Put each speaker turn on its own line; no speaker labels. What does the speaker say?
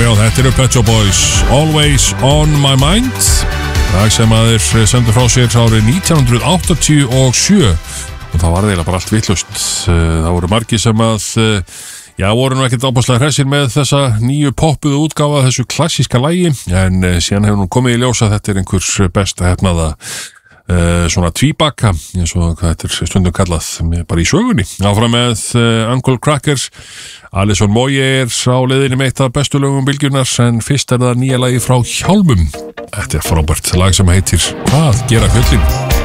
Já, þetta eru Pet Shop Boys, Always on my mind. Lag sem að þeir sendu frá sér árið 1987 og það var eiginlega bara allt vitlaust. Það voru margir sem að, voru nú ekkert ábúðslega hressir með þessa nýju poppuðu útgáfa þessu klassíska lagi, en síðan hefur nú komið í ljós að þetta er einhvers besta hefnaða svona tvíbakka, eins og hvað þetta er stundum kallað bara í sögunni. Áfram með Uncle Crackers. Alison Moyet á leiðinni með eitt af bestu lögum bylgjunnar, en fyrst er það nýja lagi frá Hjálmum. Þetta er frábært lag sem heitir Hvað gera fjöllin?